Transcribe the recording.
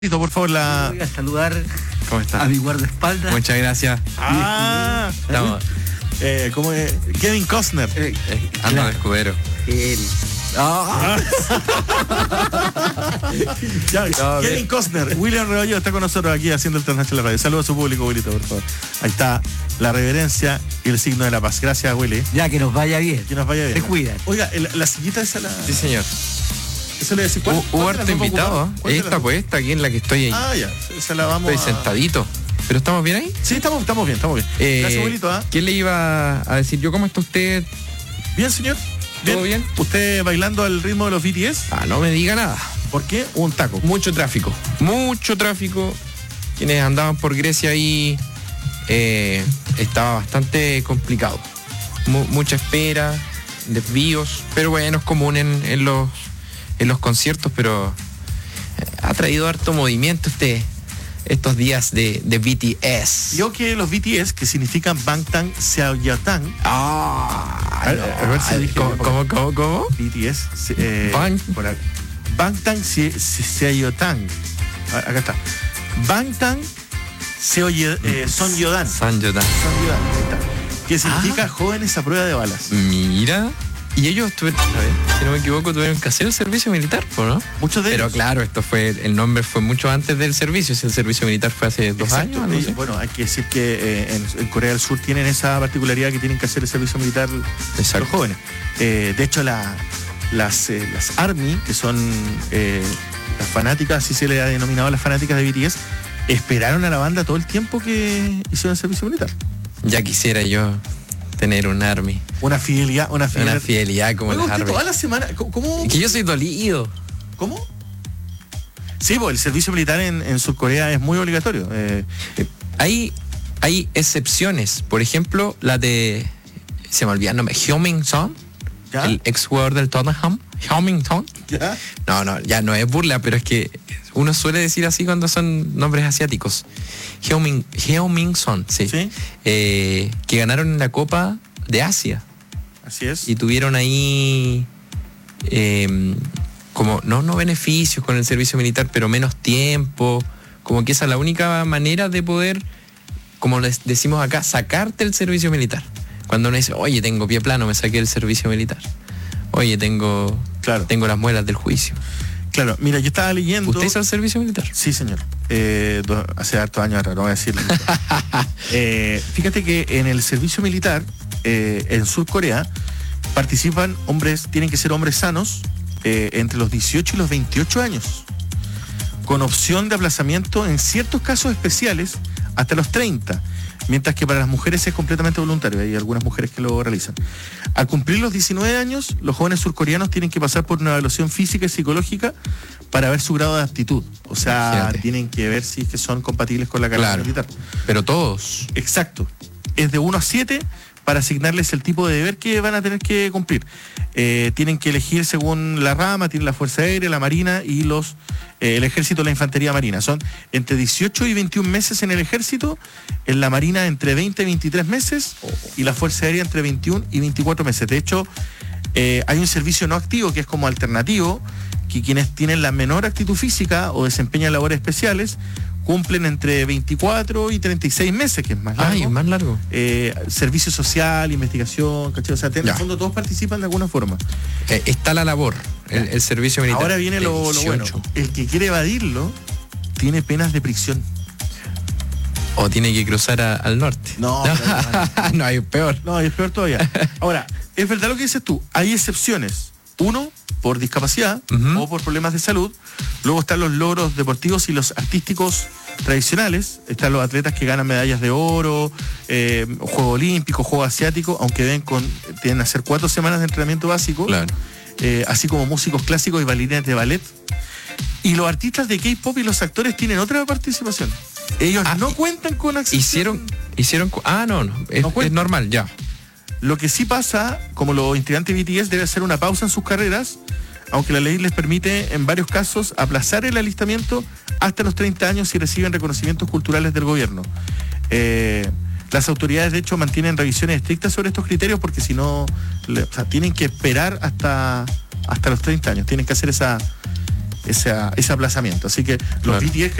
Por favor, Voy a saludar ¿Cómo está? a mi guardaespaldas. Muchas gracias. Estamos. ¿Cómo es? Kevin Costner. Ando de escudero. Kevin Costner. William Rebollo está con nosotros aquí haciendo el International Radio. Saludos a su público, Wilito, por favor. Ahí está la reverencia y el signo de la paz. Gracias, Willy. Ya, que nos vaya bien. Que nos vaya bien. Se cuidan. Oiga, la sillita esa la... Sí, señor. Eso le decía, Hubo harto invitado. Esta puesta aquí en la que estoy ahí. Ah, ya. Esa la vamos Estoy sentadito. ¿Pero estamos bien ahí? Sí, estamos bien. Gracias, Wilito. ¿Qué le iba a decir yo? ¿Cómo está usted? Bien, señor. ¿Todo bien? ¿Usted bailando al ritmo de los BTS? No me diga nada. ¿Por qué? Un taco. Mucho tráfico. Quienes andaban por Grecia ahí, estaba bastante complicado. Mucha espera, desvíos, pero bueno, es común en los conciertos, pero ha traído harto movimiento estos días de BTS. Yo que los BTS, que significan Bangtan Seoyeotan. A ver si dije. ¿Cómo? BTS. Bangtan Seoyeotan. Acá está. Bangtan Sonyeodan. Sonyeodan. Que significa jóvenes a prueba de balas. Mira. Y ellos si no me equivoco, tuvieron que hacer el servicio militar, ¿no? Muchos de ellos. Pero claro, el nombre fue mucho antes del servicio. Si el servicio militar fue hace 2 años. ¿no? Bueno, hay que decir que en Corea del Sur tienen esa particularidad que tienen que hacer el servicio militar los jóvenes. De hecho, las ARMY, que son las fanáticas, así se le ha denominado a las fanáticas de BTS, esperaron a la banda todo el tiempo que hicieron el servicio militar. Ya quisiera yo tener un ARMY. Una fidelidad como las ARMY. Toda la semana, ¿cómo? Que yo soy dolido. ¿Cómo? Sí, pues el servicio militar en Surcorea es muy obligatorio. Hay excepciones. Por ejemplo, la de... Se me olvida el nombre. Heung-min-son. El ex jugador del Tottenham. Heung-min-son. ¿Ya? No, ya no es burla, pero es que uno suele decir así cuando son nombres asiáticos. Heung-min-son, sí. Que ganaron la Copa de Asia. Así es. Y tuvieron ahí como no beneficios con el servicio militar, pero menos tiempo. Como que esa es la única manera de poder, como les decimos acá, sacarte el servicio militar. Cuando uno dice, oye, tengo pie plano, me saqué el servicio militar. Oye, tengo las muelas del juicio. Claro, mira, yo estaba leyendo... ¿Usted hizo el servicio militar? Sí, señor. Hace hartos años atrás, no voy a decirlo. Fíjate que en el servicio militar, en Surcorea, participan tienen que ser hombres sanos, entre los 18 y los 28 años, con opción de aplazamiento en ciertos casos especiales hasta los 30. Mientras que para las mujeres es completamente voluntario. Hay algunas mujeres que lo realizan. Al cumplir los 19 años, los jóvenes surcoreanos tienen que pasar por una evaluación física y psicológica para ver su grado de aptitud. O sea, tienen que ver si es que son compatibles con la carrera militar. Pero todos. Exacto. Es de 1 a 7 para asignarles el tipo de deber que van a tener que cumplir. Tienen que elegir según la rama, tienen la Fuerza Aérea, la Marina y el Ejército, la Infantería Marina. Son entre 18 y 21 meses en el Ejército, en la Marina entre 20 y 23 meses y la Fuerza Aérea entre 21 y 24 meses. De hecho, hay un servicio no activo que es como alternativo, que quienes tienen la menor actitud física o desempeñan labores especiales cumplen entre 24 y 36 meses, que es más largo. Más largo. Servicio social, investigación, ¿cachai? O sea, en el fondo todos participan de alguna forma. Está la labor, el servicio militar. Ahora viene lo bueno. El que quiere evadirlo tiene penas de prisión. O tiene que cruzar al norte. No, no, hay peor. No, hay peor todavía. Ahora, es verdad lo que dices tú, hay excepciones. Uno, por discapacidad o por problemas de salud. Luego están los logros deportivos y los artísticos tradicionales. Están los atletas que ganan medallas de oro, Juegos Olímpicos, Juegos Asiáticos, aunque tienen que hacer 4 semanas de entrenamiento básico. Claro. Así como músicos clásicos y bailarines de ballet. Y los artistas de K-pop y los actores tienen otra participación. Ellos no cuentan con acceso. Es normal, ya. Lo que sí pasa, como los integrantes de BTS, debe hacer una pausa en sus carreras, aunque la ley les permite en varios casos aplazar el alistamiento hasta los 30 años si reciben reconocimientos culturales del gobierno. Las autoridades, de hecho, mantienen revisiones estrictas sobre estos criterios porque si no, tienen que esperar hasta los 30 años. Tienen que hacer ese aplazamiento. Así que los Claro. BTS